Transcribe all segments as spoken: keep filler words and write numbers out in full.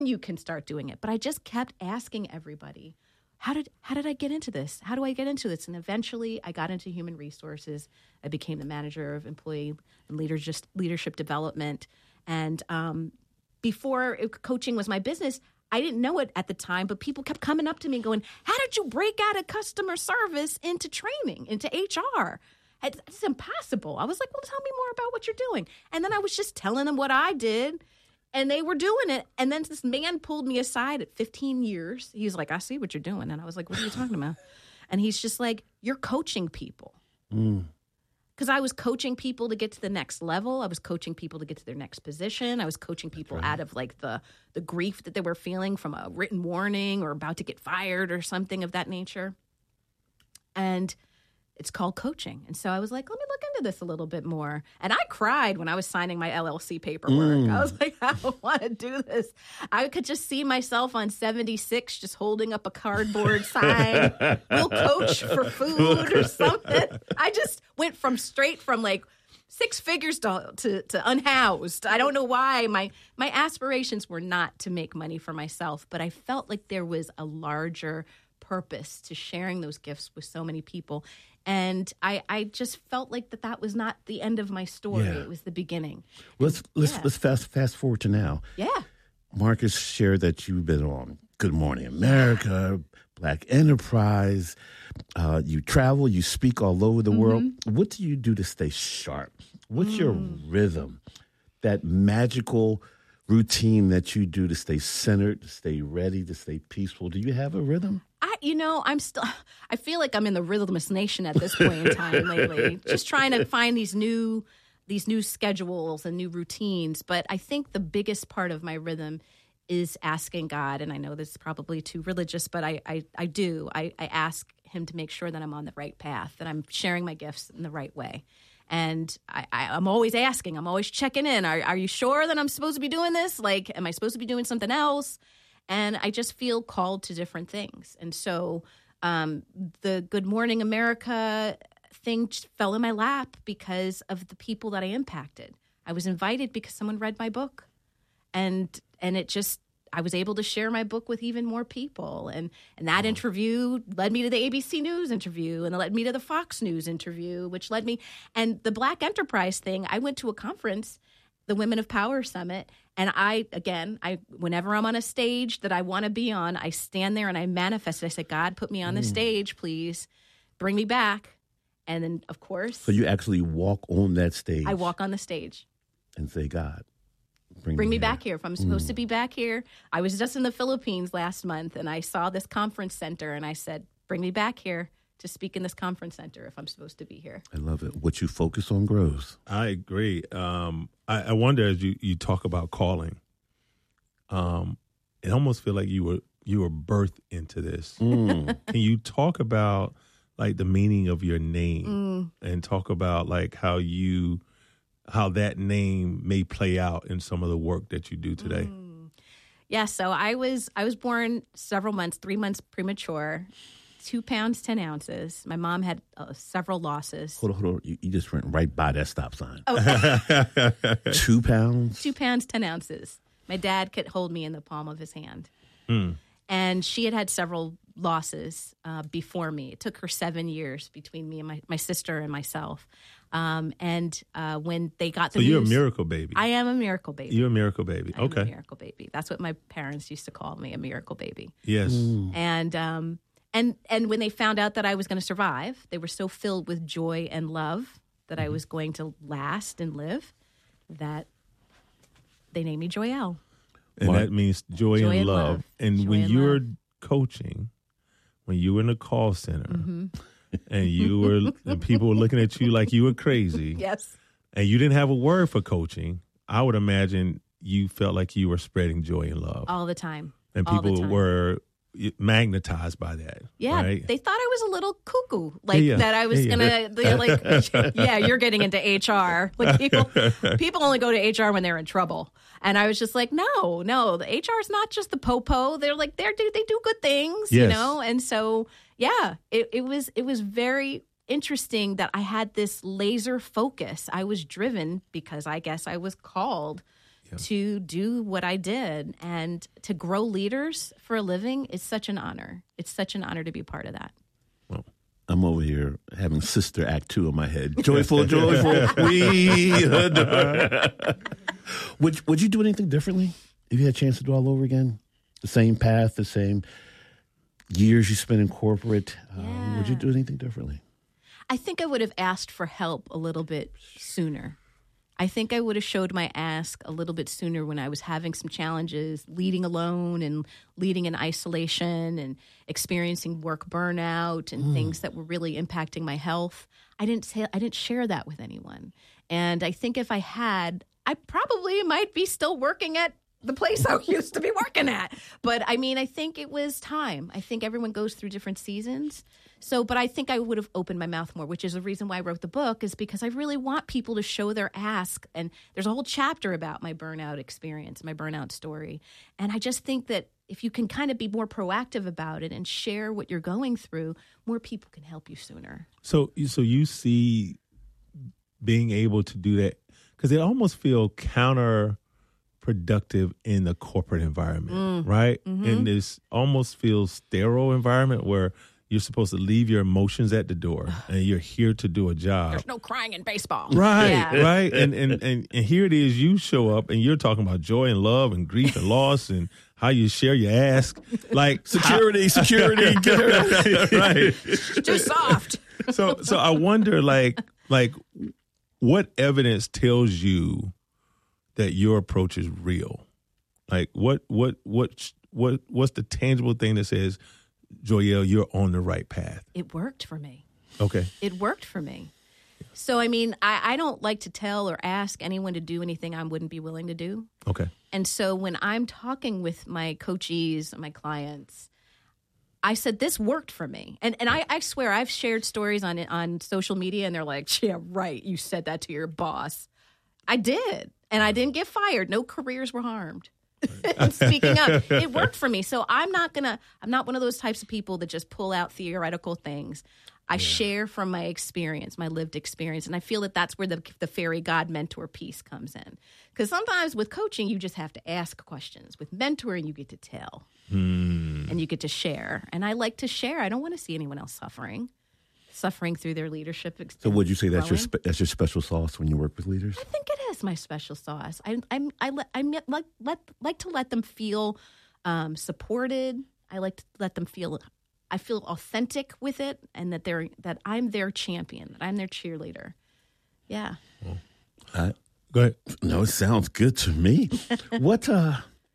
you can start doing it. But I just kept asking everybody, how did how did I get into this? How do I get into this? And eventually I got into human resources. I became the manager of employee and leadership, leadership development. And um, before it, coaching was my business, I didn't know it at the time, but people kept coming up to me and going, how did you break out of customer service into training, into H R? It's impossible. I was like, well, tell me more about what you're doing. And then I was just telling them what I did, and they were doing it. And then this man pulled me aside at fifteen years. He's like, I see what you're doing. And I was like, what are you talking about? And he's just like, you're coaching people. Mm. Because I was coaching people to get to the next level. I was coaching people to get to their next position. I was coaching people right. out of like the, the grief that they were feeling from a written warning or about to get fired or something of that nature. And it's called coaching. And so I was like, let me look into this a little bit more. And I cried when I was signing my L L C paperwork. Mm. I was like, I don't want to do this. I could just see myself on seventy-six just holding up a cardboard sign, we'll coach for food or something. I just went from straight from like six figures to, to, to unhoused. I don't know why. My, my aspirations were not to make money for myself, but I felt like there was a larger purpose to sharing those gifts with so many people. And I, I just felt like that that was not the end of my story. Yeah. It was the beginning. Let's let's yeah. let's fast fast forward to now. Yeah. Marcus shared that you've been on Good Morning America, Black Enterprise. Uh, you travel, you speak all over the mm-hmm. world. What do you do to stay sharp? What's mm. your rhythm? That magical routine that you do to stay centered, to stay ready, to stay peaceful. Do you have a rhythm? I, you know, I'm still, I feel like I'm in the rhythmless nation at this point in time lately, just trying to find these new, these new schedules and new routines. But I think the biggest part of my rhythm is asking God. And I know this is probably too religious, but I, I, I do. I, I ask him to make sure that I'm on the right path, that I'm sharing my gifts in the right way. And I, I, I'm always asking, I'm always checking in. Are, are you sure that I'm supposed to be doing this? Like, am I supposed to be doing something else? And I just feel called to different things. And so um, the Good Morning America thing just fell in my lap because of the people that I impacted. I was invited because someone read my book. And and it just, I was able to share my book with even more people. And, and that oh. interview led me to the A B C News interview, and it led me to the Fox News interview, which led me, and the Black Enterprise thing, I went to a conference, the Women of Power Summit. And I, again, I whenever I'm on a stage that I want to be on, I stand there and I manifest it. I say, God, put me on the mm. stage, please. Bring me back. And then, of course. So you actually walk on that stage. I walk on the stage. And say, God, bring, bring me, me back here. If I'm supposed mm. to be back here. I was just in the Philippines last month, and I saw this conference center, and I said, bring me back here to speak in this conference center if I'm supposed to be here. I love it. What you focus on grows. I agree. Um, I, I wonder, as you, you talk about calling, um, it almost feel like you were you were birthed into this. Mm. Can you talk about like the meaning of your name mm. and talk about like how you how that name may play out in some of the work that you do today? Mm. Yeah. So I was I was born several months, three months premature. Two pounds, ten ounces. My mom had uh, several losses. Hold on, hold on. You, you just went right by that stop sign. Oh. Two pounds? Two pounds, ten ounces. My dad could hold me in the palm of his hand. Mm. And she had had several losses uh, before me. It took her seven years between me and my, my sister and myself. Um, and uh, when they got the so news... So you're a miracle baby. I am a miracle baby. You're a miracle baby. I'm okay. a miracle baby. That's what my parents used to call me, a miracle baby. Yes. Mm. And... Um, And and when they found out that I was going to survive, they were so filled with joy and love that I was going to last and live that they named me Joyelle. And What? that means joy, Joy and and love. love. And Joy when and you were love. coaching, when you were in the call center, Mm-hmm. and you were and people were looking at you like you were crazy, Yes. and you didn't have a word for coaching, I would imagine you felt like you were spreading joy and love. All the time. And All the people time. were magnetized by that. Yeah, right? they thought I was a little cuckoo, like Yeah, that I was yeah. gonna, they like, yeah, you're getting into H R. Like people, people only go to H R when they're in trouble, and I was just like, no, no, the H R is not just the popo. They're like, they're they do good things, you Yes. know. And so, yeah, it, it was it was very interesting that I had this laser focus. I was driven because I guess I was called Yeah. to do what I did. And to grow leaders for a living is such an honor. It's such an honor to be part of that. Well, I'm over here having Sister Act Two in my head. Joyful, joyful, we adore. Would Would you do anything differently if you had a chance to do it all over again? The same path, the same years you spent in corporate. Yeah. Um, would you do anything differently? I think I would have asked for help a little bit sooner. I think I would have showed my ask a little bit sooner when I was having some challenges, leading alone and leading in isolation and experiencing work burnout and mm. things that were really impacting my health. I didn't say, I didn't share that with anyone. And I think if I had, I probably might be still working at the place I used to be working at. But I mean, I think it was time. I think everyone goes through different seasons. So, but I think I would have opened my mouth more, which is the reason why I wrote the book, is because I really want people to show their ask. And there's a whole chapter about my burnout experience, my burnout story. And I just think that if you can kind of be more proactive about it and share what you're going through, more people can help you sooner. So, so you see being able to do that, because it almost feel counterproductive in the corporate environment, mm. right? Mm-hmm. In this almost feels sterile environment where you're supposed to leave your emotions at the door and you're here to do a job. There's no crying in baseball. Right, yeah. right. And, and and and here it is, you show up and you're talking about joy and love and grief and loss and how you share your ask. Like security, how, security, get her right. Too soft. So so I wonder like like what evidence tells you that your approach is real? Like what what what what what's the tangible thing that says, Joyelle, you're on the right path? It worked for me. Okay. It worked for me. So, I mean, I, I don't like to tell or ask anyone to do anything I wouldn't be willing to do. Okay. And so when I'm talking with my coachees, my clients, I said, this worked for me. And and I, I swear I've shared stories on on social media and they're like, yeah, right. You said that to your boss. I did. And I didn't get fired. No careers were harmed. Speaking up, it worked for me. So I'm not gonna. I'm not one of those types of people that just pull out theoretical things. I yeah. share from my experience, my lived experience, and I feel that that's where the the fairy god mentor piece comes in. Because sometimes with coaching, you just have to ask questions. With mentoring, you get to tell hmm. and you get to share. And I like to share. I don't want to see anyone else suffering. Suffering through their leadership experience. So would you say that's your spe- that's your special sauce when you work with leaders? I think it is my special sauce. I I I let I like let like to let them feel um, supported. I like to let them feel I feel authentic with it, and that they're that I'm their champion, that I'm their cheerleader. Yeah. Well, I, Go ahead. No, it sounds good to me. What uh,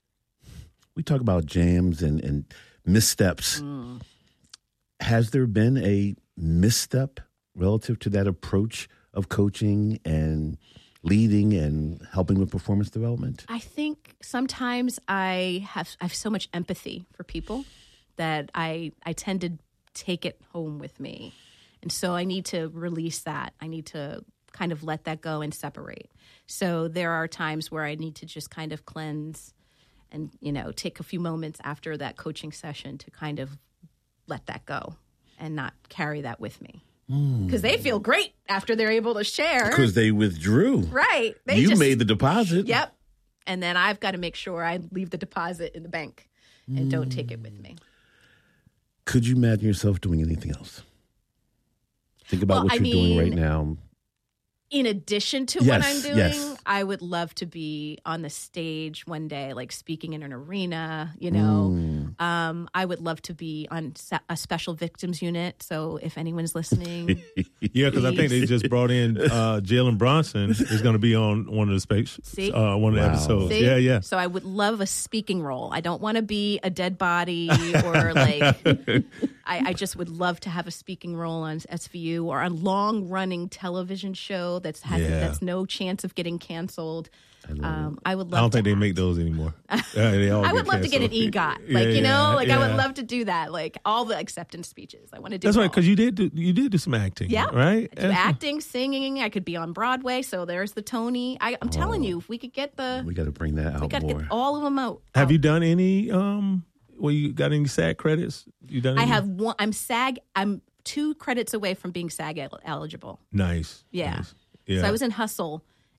we talk about jams and and missteps. Mm. Has there been a misstep relative to that approach of coaching and leading and helping with performance development? I think sometimes I have I have so much empathy for people that I I tend to take it home with me. And so I need to release that. I need to kind of let that go and separate. So there are times where I need to just kind of cleanse and, you know, take a few moments after that coaching session to kind of let that go and not carry that with me. Because mm. they feel great after they're able to share. Because they withdrew. Right. They you just, made the deposit. Yep. And then I've got to make sure I leave the deposit in the bank and mm. don't take it with me. Could you imagine yourself doing anything else? Think about well, what I you're mean, doing right now. In addition to yes, what I'm doing, yes. I would love to be on the stage one day, like speaking in an arena, you know. Mm. Um, I would love to be on a special victims unit. So if anyone's listening. Yeah, because I think they just brought in uh, Jalen Bronson is going to be on one of the space, uh, one of the wow. episodes. See? Yeah, yeah. So I would love a speaking role. I don't want to be a dead body or like, I, I just would love to have a speaking role on S V U or a long running television show that's has yeah. that's no chance of getting canceled. I, um, I would love. I don't to think they act. make those anymore. Uh, they all I would love canceled. to get an EGOT, like yeah, you know, yeah, like yeah. I would love to do that, like all the acceptance speeches. I want to do. That's all. right, because you did do, you did do some acting. Yeah, right. I do acting, singing. I could be on Broadway. So there's the Tony. I, I'm oh, telling you, if we could get the, we got to bring that out we got to more. get all of them out. Have out. you done any? Um, well, you got any SAG credits? You done? Any? I have one. I'm SAG. I'm two credits away from being SAG eligible. Nice. Yeah. Nice. Yeah. So I was in Hustle.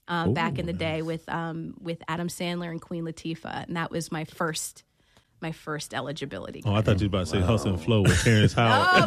uh, back in the day with um, with Adam Sandler and Queen Latifah, and that was my first my first eligibility. Oh, I thought you were about to say wow. Hustle and Flow with Terrence Howard.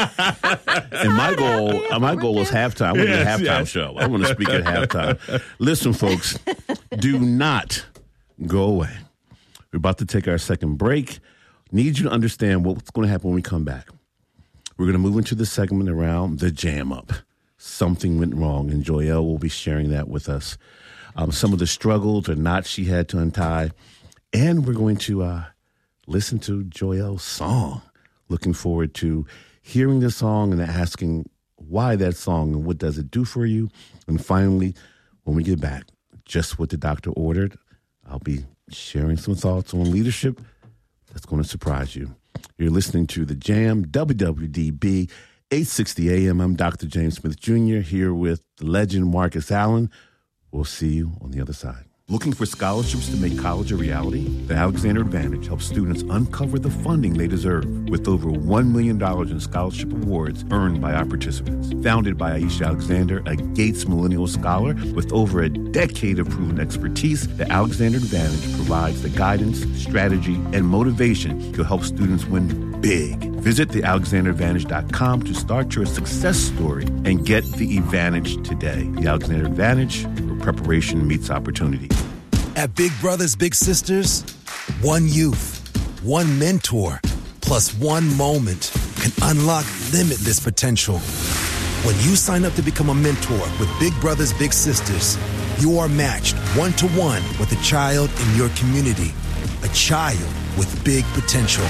Oh. And my goal, my goal was halftime. I want yes, a halftime yes. show. I want to speak at halftime. Listen, folks, do not go away. We're about to take our second break. Need you to understand what's going to happen when we come back. We're going to move into the segment around the jam up. Something went wrong, and Joyelle will be sharing that with us. Um, some of the struggles or knots she had to untie. And we're going to uh, listen to Joyelle's song. Looking forward to hearing the song and asking why that song and what does it do for you. And finally, when we get back, just what the doctor ordered, I'll be sharing some thoughts on leadership that's going to surprise you. You're listening to The Jam, W W D B, eight sixty A M. I'm Doctor James Smith Junior here with the legend Marcus Allen. We'll see you on the other side. Looking for scholarships to make college a reality? The Alexander Advantage helps students uncover the funding they deserve with over one million dollars in scholarship awards earned by our participants. Founded by Aisha Alexander, a Gates Millennial Scholar with over a decade of proven expertise, the Alexander Advantage provides the guidance, strategy, and motivation to help students win big. Visit the alexander advantage dot com to start your success story and get the advantage today. The Alexander Advantage, where preparation meets opportunity. At Big Brothers Big Sisters, one youth, one mentor, plus one moment can unlock limitless potential. When you sign up to become a mentor with Big Brothers Big Sisters, you are matched one-to-one with a child in your community, a child with big potential.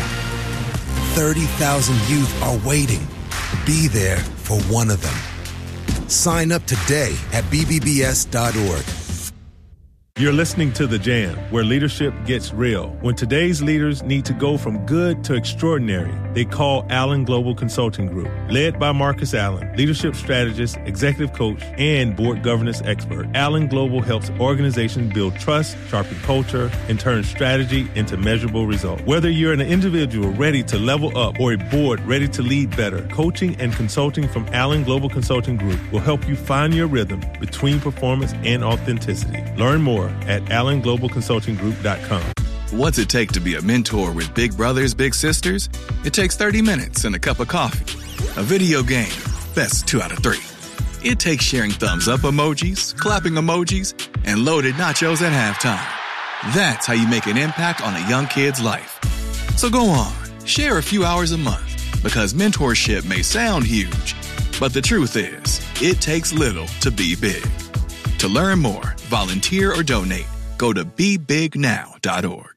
thirty thousand youth are waiting. Be there for one of them. Sign up today at b b b s dot org. You're listening to The Jam, where leadership gets real. When today's leaders need to go from good to extraordinary, they call Allen Global Consulting Group. Led by Marcus Allen, leadership strategist, executive coach, and board governance expert, Allen Global helps organizations build trust, sharpen culture, and turn strategy into measurable results. Whether you're an individual ready to level up or a board ready to lead better, coaching and consulting from Allen Global Consulting Group will help you find your rhythm between performance and authenticity. Learn more at allen global consulting group dot com. What's it take to be a mentor with Big Brothers Big Sisters? It takes thirty minutes and a cup of coffee. A video game, best two out of three. It takes sharing thumbs up emojis, clapping emojis, and loaded nachos at halftime. That's how you make an impact on a young kid's life. So go on, share a few hours a month, because mentorship may sound huge, but the truth is, it takes little to be big. To learn more, volunteer, or donate, go to be big now dot org.